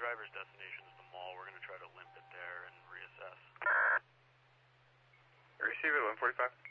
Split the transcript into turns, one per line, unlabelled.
driver's destination is the mall. We're going to try to limp it there and reassess.
Receiver 145.